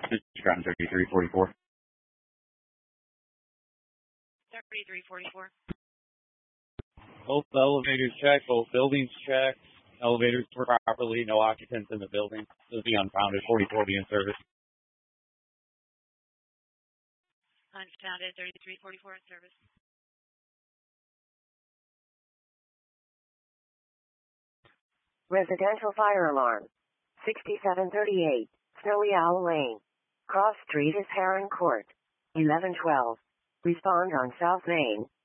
Ground 3344. 3344. Both elevators checked, both buildings checked. Elevators were properly, no occupants in the building. This is the unfounded 44 be in service. Unfounded 3344 in service. Residential fire alarm. 6738, Snowy Owl Lane. Cross Street is Heron Court. 1112. Respond on South Main.